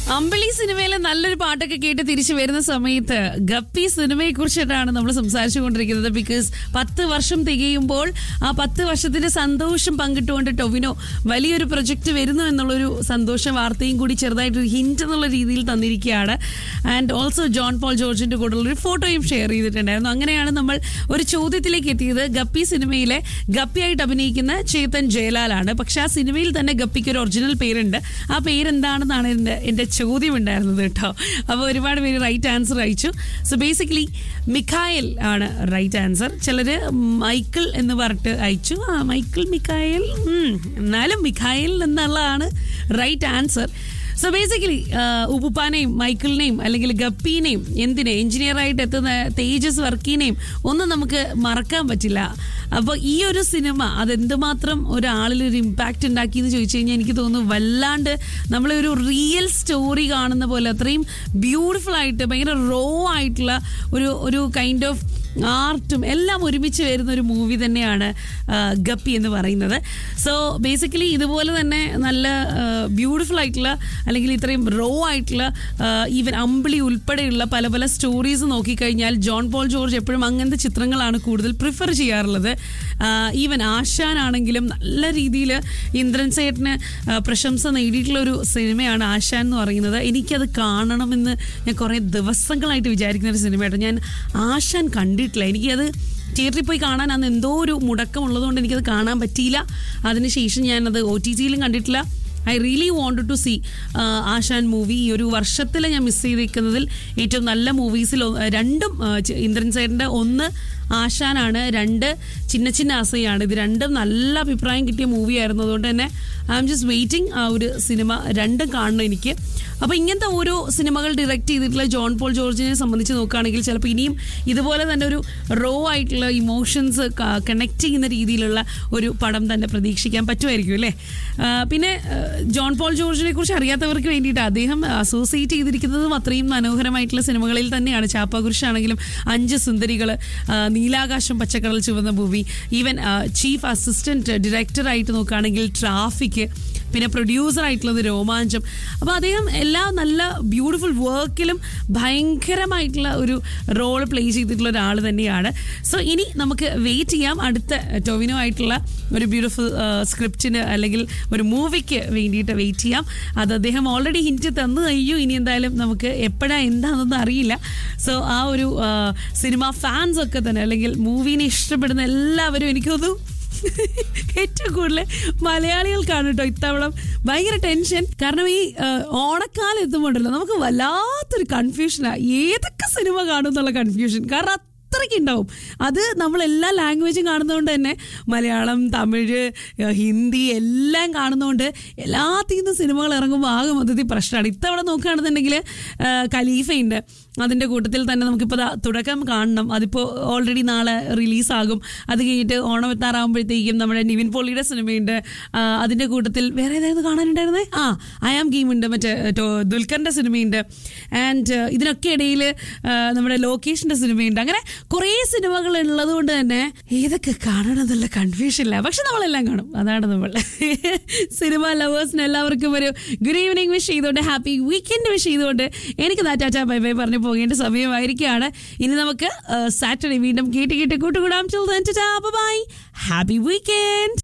അമ്പിളി സിനിമയിലെ നല്ലൊരു പാട്ടൊക്കെ കേട്ട് തിരിച്ചു വരുന്ന സമയത്ത് ഗപ്പി സിനിമയെ കുറിച്ചിട്ടാണ് നമ്മൾ സംസാരിച്ചുകൊണ്ടിരിക്കുന്നത്. ബിക്കോസ് 10 വർഷം തികയുമ്പോൾ ആ 10 വർഷത്തിന്റെ സന്തോഷം പങ്കിട്ടുകൊണ്ട് ടൊവിനോ വലിയൊരു പ്രൊജക്ട് വരുന്നു എന്നുള്ളൊരു സന്തോഷ വാർത്തയും കൂടി ചെറുതായിട്ടൊരു ഹിന്റ് എന്നുള്ള രീതിയിൽ തന്നിരിക്കുകയാണ്. ആൻഡ് ഓൾസോ ജോൺ പോൾ ജോർജിന്റെ കൂടെയുള്ളൊരു ഫോട്ടോയും ഷെയർ ചെയ്തിട്ടുണ്ടായിരുന്നു. അങ്ങനെയാണ് നമ്മൾ ഒരു ചോദ്യത്തിലേക്ക് എത്തിയത്. ഗപ്പി സിനിമയിലെ ഗപ്പിയായിട്ട് അഭിനയിക്കുന്ന ചേതൻ ജയലാലാണ്. പക്ഷെ ആ സിനിമയിൽ തന്നെ ഗപ്പിക്ക് ഒരു ഒറിജിനൽ പേരുണ്ട്. ആ പേരെന്താണെന്നാണ് എന്റെ ചോദ്യം ഉണ്ടായിരുന്നത് കേട്ടോ. അപ്പോൾ ഒരുപാട് പേര് റൈറ്റ് ആൻസർ അയച്ചു. സോ ബേസിക്കലി മിഖായൽ ആണ് റൈറ്റ് ആൻസർ. ചിലര് മൈക്കിൾ എന്ന് പറഞ്ഞിട്ട് അയച്ചു. മൈക്കിൾ മിഖായൽ, എന്നാലും മിഖായൽ എന്നുള്ളതാണ് റൈറ്റ് ആൻസർ. സോ ബേസിക്കലി ഉപ്പുപ്പാനെയും മൈക്കിളിനെയും അല്ലെങ്കിൽ ഗപ്പീനെയും എഞ്ചിനീയറായിട്ട് എത്തുന്ന തേജസ് വർക്കിനെയും ഒന്നും നമുക്ക് മറക്കാൻ പറ്റില്ല. അപ്പോൾ ഈ ഒരു സിനിമ അതെന്തുമാത്രം ഒരാളിലൊരു ഇമ്പാക്റ്റ് ഉണ്ടാക്കി എന്ന് ചോദിച്ചു കഴിഞ്ഞാൽ എനിക്ക് തോന്നുന്നു വല്ലാണ്ട് നമ്മളൊരു റിയൽ സ്റ്റോറി കാണുന്ന പോലെ അത്രയും ബ്യൂട്ടിഫുൾ ആയിട്ട് ഭയങ്കര റോ ആയിട്ടുള്ള ഒരു കൈൻഡ് ഓഫ് ആർട്ടും എല്ലാം ഒരുമിച്ച് വരുന്ന ഒരു മൂവി തന്നെയാണ് ഗപ്പി എന്ന് പറയുന്നത്. സോ ബേസിക്കലി ഇതുപോലെ തന്നെ നല്ല ബ്യൂട്ടിഫുൾ ആയിട്ടുള്ള അല്ലെങ്കിൽ ഇത്രയും റോ ആയിട്ടുള്ള ഈവൻ അമ്പിളി ഉൾപ്പെടെയുള്ള പല പല സ്റ്റോറീസ് നോക്കിക്കഴിഞ്ഞാൽ ജോൺ പോൾ ജോർജ് എപ്പോഴും അങ്ങനത്തെ ചിത്രങ്ങളാണ് കൂടുതൽ പ്രിഫർ ചെയ്യാറുള്ളത്. ഈവൻ ആശാനാണെങ്കിലും നല്ല രീതിയിൽ ഇന്ദ്രൻ സേട്ടന് പ്രശംസ നേടിയിട്ടുള്ള ഒരു സിനിമയാണ് ആശാൻ എന്ന് പറയുന്നത്. എനിക്കത് കാണണമെന്ന് ഞാൻ കുറേ ദിവസങ്ങളായിട്ട് വിചാരിക്കുന്ന ഒരു സിനിമയായിട്ട്. ഞാൻ ആശാൻ കണ്ടിട്ടില്ല. എനിക്കത് തിയേറ്ററിൽ പോയി കാണാൻ അന്ന് എന്തോ ഒരു മുടക്കം ഉള്ളതുകൊണ്ട് എനിക്കത് കാണാൻ പറ്റിയില്ല. അതിനുശേഷം ഞാനത് OTT-യിലും കണ്ടിട്ടില്ല. I really wanted to see Asan movie. ഈ ഒരു വർഷത്തിൽ ഞാൻ മിസ് ചെയ്തിരിക്കുന്നതിൽ ഏറ്റവും നല്ല മൂവീസിൽ രണ്ടും ഇന്ദ്രൻ സേട്ടൻ്റെ ഒന്ന് ആശാനാണ്, 2 ചിന്ന ചിന്ന ആസയാണ്. ഇത് രണ്ടും നല്ല അഭിപ്രായം കിട്ടിയ മൂവി ആയിരുന്നു. അതുകൊണ്ട് തന്നെ ഐ ആം ജസ്റ്റ് വെയിറ്റിംഗ് ആ ഒരു സിനിമ രണ്ടും കാണണം എനിക്ക്. അപ്പോൾ ഇങ്ങനത്തെ ഓരോ സിനിമകൾ ഡയറക്റ്റ് ചെയ്തിട്ടുള്ള ജോൺ പോൾ ജോർജിനെ സംബന്ധിച്ച് നോക്കുകയാണെങ്കിൽ ചിലപ്പോൾ ഇനിയും ഇതുപോലെ തന്നെ ഒരു റോ ആയിട്ടുള്ള ഇമോഷൻസ് കണക്ട് ചെയ്യുന്ന രീതിയിലുള്ള ഒരു പടം തന്നെ പ്രതീക്ഷിക്കാൻ പറ്റുമായിരിക്കും അല്ലേ. പിന്നെ ജോൺ പോൾ ജോർജിനെ കുറിച്ച് അറിയാത്തവർക്ക് വേണ്ടിയിട്ട് അദ്ദേഹം അസോസിയേറ്റ് ചെയ്തിരിക്കുന്നതും അത്രയും മനോഹരമായിട്ടുള്ള സിനിമകളിൽ തന്നെയാണ്. ചാപ്പാകുരിശാണെങ്കിലും 5 സുന്ദരികൾ, നീലാകാശം പച്ചക്കടൽ ചുവന്ന ഭൂമി, ഈവൻ ചീഫ് അസിസ്റ്റന്റ് ഡയറക്ടറായിട്ട് നോക്കുകയാണെങ്കിൽ ട്രാഫിക്, പിന്നെ പ്രൊഡ്യൂസറായിട്ടുള്ളത് രോമാഞ്ചം. അപ്പോൾ അദ്ദേഹം എല്ലാ നല്ല ബ്യൂട്ടിഫുൾ വർക്കിലും ഭയങ്കരമായിട്ടുള്ള ഒരു റോൾ പ്ലേ ചെയ്തിട്ടുള്ള ഒരാൾ തന്നെയാണ്. സോ ഇനി നമുക്ക് വെയിറ്റ് ചെയ്യാം അടുത്ത ടൊവിനോ ആയിട്ടുള്ള ഒരു ബ്യൂട്ടിഫുൾ സ്ക്രിപ്റ്റിന് അല്ലെങ്കിൽ ഒരു മൂവിക്ക് വേണ്ടിയിട്ട് വെയിറ്റ് ചെയ്യാം. അത് അദ്ദേഹം ഓൾറെഡി ഹിന്റ് തന്നു കഴിഞ്ഞു. ഇനി എന്തായാലും നമുക്ക് എപ്പോഴാണ് എന്താണെന്നൊന്നും അറിയില്ല. സോ ആ ഒരു സിനിമ ഫാൻസ് ഒക്കെ തന്നെ അല്ലെങ്കിൽ മൂവിനെ ഇഷ്ടപ്പെടുന്ന എല്ലാവരും എനിക്കൊന്നും ഏറ്റവും കൂടുതൽ മലയാളികൾക്കാണ് കേട്ടോ ഇത്തവണ ഭയങ്കര ടെൻഷൻ. കാരണം ഈ ഓണക്കാലം എത്തുമ്പോണ്ടല്ലോ നമുക്ക് വല്ലാത്തൊരു കൺഫ്യൂഷനാണ് ഏതൊക്കെ സിനിമ കാണും എന്നുള്ള കൺഫ്യൂഷൻ. കാരണം അത്രയ്ക്ക് ഉണ്ടാവും. അത് നമ്മളെല്ലാ ലാംഗ്വേജും കാണുന്നതുകൊണ്ട് തന്നെ മലയാളം, തമിഴ്, ഹിന്ദി എല്ലാം കാണുന്നതുകൊണ്ട് എല്ലാത്തിൽ നിന്നും സിനിമകൾ ഇറങ്ങുമ്പോൾ ആകെ മൊത്തത്തിൽ പ്രശ്നമാണ്. ഇത്തവണ നോക്കുകയാണെന്നുണ്ടെങ്കിൽ ഖലീഫയുണ്ട്. അതിൻ്റെ കൂട്ടത്തിൽ തന്നെ നമുക്കിപ്പോൾ തുടക്കം കാണണം. അതിപ്പോൾ ഓൾറെഡി നാളെ റിലീസാകും. അത് കഴിഞ്ഞിട്ട് ഓണം എത്താറാകുമ്പോഴത്തേക്കും നമ്മുടെ നിവിൻ പോളിയുടെ സിനിമയുണ്ട്. അതിൻ്റെ കൂട്ടത്തിൽ വേറെ ഏതായിരുന്നു കാണാനുണ്ടായിരുന്നേ? ഐ ആം ഗെയിമുണ്ട്, മറ്റേ ദുൽഖറിൻ്റെ സിനിമയുണ്ട്. ആൻഡ് ഇതിനൊക്കെ ഇടയിൽ നമ്മുടെ ലോകേഷിൻ്റെ സിനിമയുണ്ട്. അങ്ങനെ കുറേ സിനിമകൾ ഉള്ളത് കൊണ്ട് തന്നെ ഏതൊക്കെ കാണണം എന്നുള്ള കൺഫ്യൂഷനില്ല. പക്ഷെ നമ്മളെല്ലാം കാണും. അതാണ് നമ്മൾ സിനിമ ലവേഴ്സിന് എല്ലാവർക്കും ഒരു ഗുഡ് ഈവനിങ് വിഷ് ചെയ്തുകൊണ്ട്, ഹാപ്പി വീക്കെൻഡ് വിഷ് ചെയ്തുകൊണ്ട് എനിക്ക് ടാറ്റാ ബൈ ബൈ പറഞ്ഞു പോകേണ്ട സമയമായിരിക്കുകയാണ്. ഇനി നമുക്ക് സാറ്റർഡേ വീണ്ടും കേട്ട് കൂട്ടുകൂടാം. By, happy weekend.